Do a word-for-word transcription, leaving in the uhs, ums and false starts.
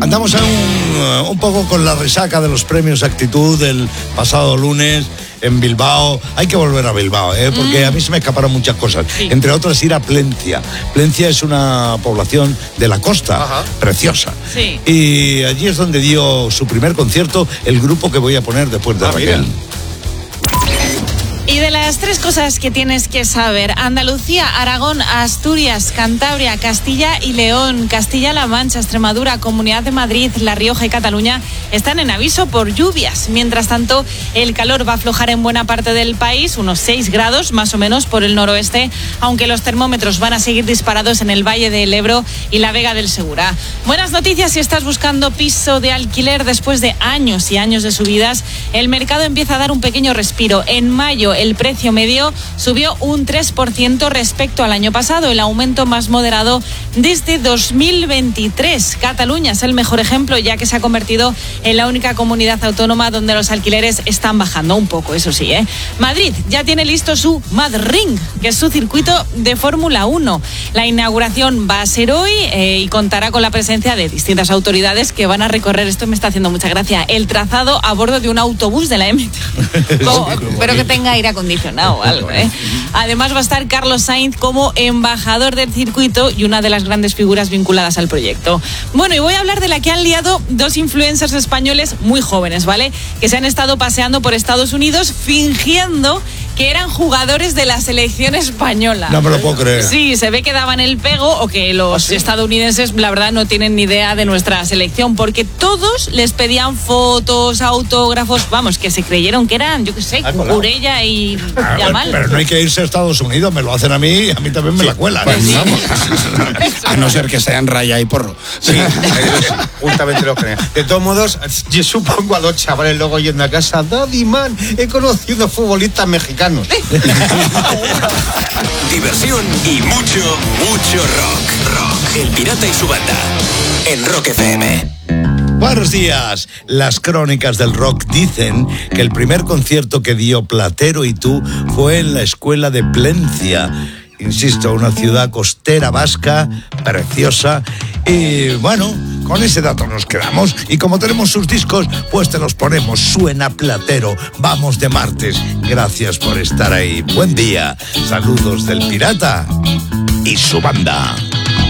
andamos a un, un poco con la resaca de los premios Actitud del pasado lunes en Bilbao. Hay que volver a Bilbao, ¿eh? Porque mm. a mí se me escaparon muchas cosas. Sí. Entre otras, ir a Plencia. Plencia es una población de la costa, Ajá. preciosa. Sí. Y allí es donde dio su primer concierto el grupo que voy a poner después de ah, Raquel. Mira. Y de las tres cosas que tienes que saber: Andalucía, Aragón, Asturias, Cantabria, Castilla y León, Castilla-La Mancha, Extremadura, Comunidad de Madrid, La Rioja y Cataluña están en aviso por lluvias. Mientras tanto, el calor va a aflojar en buena parte del país, unos seis grados más o menos por el noroeste, aunque los termómetros van a seguir disparados en el Valle del Ebro y la Vega del Segura. Buenas noticias si estás buscando piso de alquiler después de años y años de subidas. El mercado empieza a dar un pequeño respiro. En mayo, el precio medio subió un tres por ciento respecto al año pasado, el aumento más moderado desde dos mil veintitrés. Cataluña es el mejor ejemplo, ya que se ha convertido en la única comunidad autónoma donde los alquileres están bajando un poco, eso sí, ¿eh? Madrid ya tiene listo su Madring, que es su circuito de Fórmula uno. La inauguración va a ser hoy eh, y contará con la presencia de distintas autoridades que van a recorrer, esto me está haciendo mucha gracia, el trazado a bordo de un autobús de la M T. Como, espero que tenga aire acondicionado o algo, ¿eh? Además va a estar Carlos Sainz como embajador del circuito y una de las grandes figuras vinculadas al proyecto. Bueno, y voy a hablar de la que han liado dos influencers españoles muy jóvenes, ¿vale? Que se han estado paseando por Estados Unidos fingiendo que eran jugadores de la selección española. No me lo puedo creer. Sí, se ve que daban el pego o que los ¿Ah, sí? estadounidenses, la verdad, no tienen ni idea de nuestra selección, porque todos les pedían fotos, autógrafos, vamos, que se creyeron que eran, yo qué sé, Cucurella y ah, Yamal. Pero no hay que irse a Estados Unidos, me lo hacen a mí, a mí también me sí. la cuelan. Pues, ¿sí? Vamos. A no ser que sean raya y porro. Sí, justamente lo creo. De todos modos, yo supongo a dos chavales luego yendo a casa, Daddy man, he conocido futbolistas mexicanos. Diversión y mucho, mucho rock. Rock. El Pirata y su banda. En Rock F M. Buenos días. Las crónicas del rock dicen que el primer concierto que dio Platero y tú fue en la escuela de Plencia. Insisto, una ciudad costera vasca, preciosa. Y bueno, con ese dato nos quedamos. Y como tenemos sus discos, pues te los ponemos. Suena Platero. Vamos de martes. Gracias por estar ahí. Buen día. Saludos del Pirata y su banda.